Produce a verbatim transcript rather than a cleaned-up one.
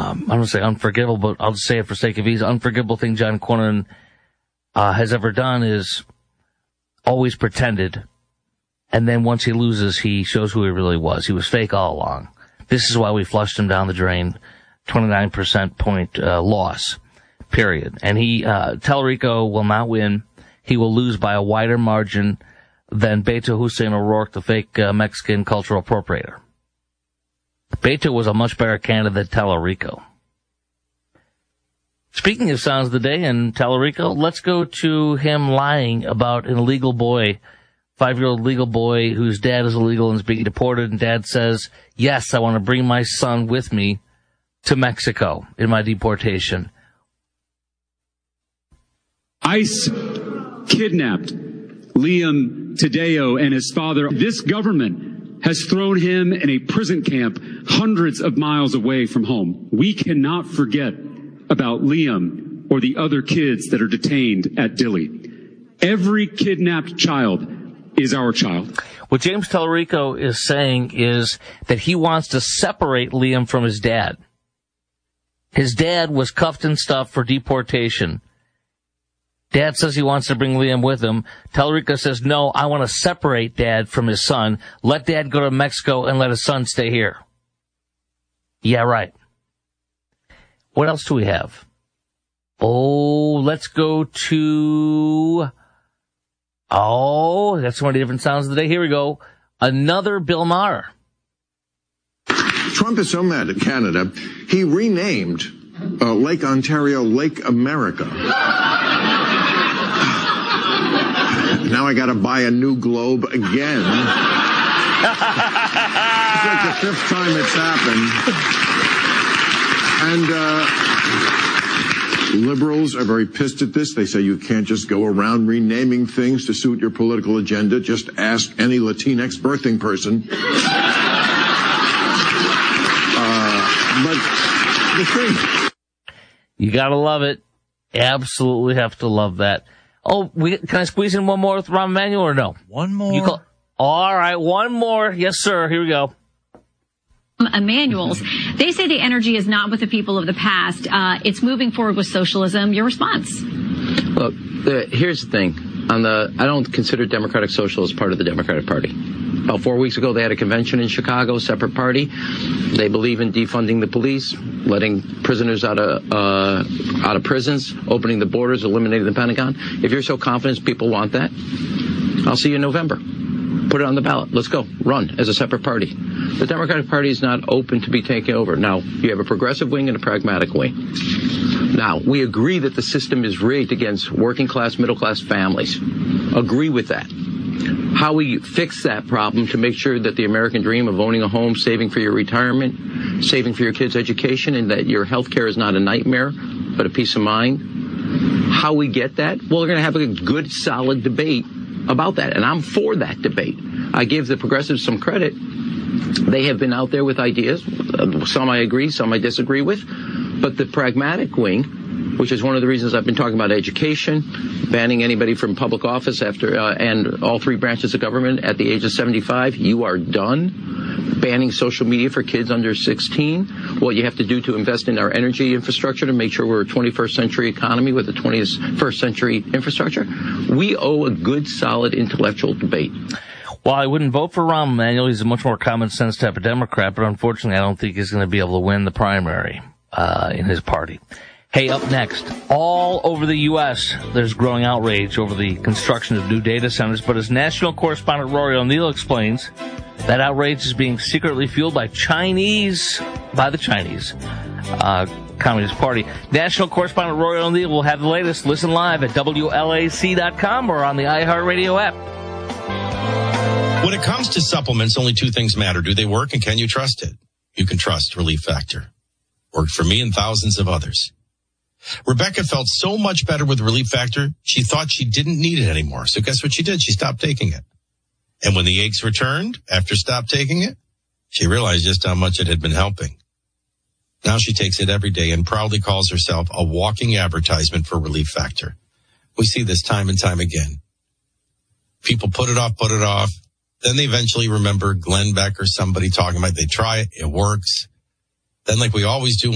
um, I don't say unforgivable, but I'll just say it for sake of ease, unforgivable thing John Cornyn uh, has ever done is always pretended. And then once he loses, he shows who he really was. He was fake all along. This is why we flushed him down the drain. twenty-nine percent point uh, loss, period. And he, uh, Tallarico will not win. He will lose by a wider margin than Beto Hussein O'Rourke, the fake uh, Mexican cultural appropriator. Beto was a much better candidate than Tallarico. Speaking of sounds of the day and Tallarico, let's go to him lying about an illegal boy, five-year-old legal boy whose dad is illegal and is being deported, and dad says, yes, I want to bring my son with me to Mexico in my deportation. ICE kidnapped Liam Tadeo and his father. This government has thrown him in a prison camp hundreds of miles away from home. We cannot forget about Liam or the other kids that are detained at Dilley. Every kidnapped child is our child. What James Tallarico is saying is that he wants to separate Liam from his dad. His dad was cuffed and stuffed for deportation. Dad says he wants to bring Liam with him. Tallarico says, no, I want to separate Dad from his son. Let Dad go to Mexico and let his son stay here. Yeah, right. What else do we have? Oh, let's go to... Oh, that's one of the different sounds of the day. Here we go. Another Bill Maher. Trump is so mad at Canada, he renamed uh, Lake Ontario Lake America. Now I got to buy a new globe again. It's like the fifth time it's happened. And uh, liberals are very pissed at this. They say you can't just go around renaming things to suit your political agenda. Just ask any Latinx birthing person. uh, but the thing... You gotta love it. Absolutely have to love that. Oh, we, can I squeeze in one more with Rahm Emanuel or no? One more? You call, all right, one more. Yes, sir. Here we go. Emanuel's. They say the energy is not with the people of the past. Uh, it's moving forward with socialism. Your response? Look, the, here's the thing. On the, I don't consider Democratic Socialists part of the Democratic Party. About four weeks ago, they had a convention in Chicago, separate party. They believe in defunding the police, letting prisoners out of uh, out of prisons, opening the borders, eliminating the Pentagon. If you're so confident people want that, I'll see you in November. Put it on the ballot. Let's go. Run as a separate party. The Democratic Party is not open to be taken over. Now, you have a progressive wing and a pragmatic wing. Now, we agree that the system is rigged against working class, middle class families. Agree with that. How we fix that problem to make sure that the American dream of owning a home, saving for your retirement, saving for your kids' education, and that your health care is not a nightmare, but a peace of mind. How we get that? Well, we're going to have a good, solid debate about that. And I'm for that debate. I give the progressives some credit. They have been out there with ideas. Some I agree, some I disagree with. But the pragmatic wing, which is one of the reasons I've been talking about education, banning anybody from public office after, uh, and all three branches of government at the age of seventy-five, you are done. Banning social media for kids under sixteen, what you have to do to invest in our energy infrastructure to make sure we're a twenty-first century economy with a twenty-first century infrastructure. We owe a good, solid intellectual debate. Well, I wouldn't vote for Rahm Emanuel. He's a much more common sense type of Democrat, but unfortunately I don't think he's going to be able to win the primary uh, in his party. Hey, up next, all over the U S, there's growing outrage over the construction of new data centers, but as national correspondent Rory O'Neill explains, that outrage is being secretly fueled by Chinese, by the Chinese uh, Communist Party. National correspondent Rory O'Neill will have the latest. Listen live at W L A C dot com or on the iHeartRadio app. When it comes to supplements, only two things matter. Do they work, and can you trust it? You can trust Relief Factor. Worked for me and thousands of others. Rebecca felt so much better with Relief Factor, she thought she didn't need it anymore. So guess what she did? She stopped taking it. And when the aches returned after stop taking it, she realized just how much it had been helping. Now she takes it every day and proudly calls herself a walking advertisement for Relief Factor. We see this time and time again. People put it off, put it off. Then they eventually remember Glenn Beck or somebody talking about it. They try it. It works. Then, like we always do,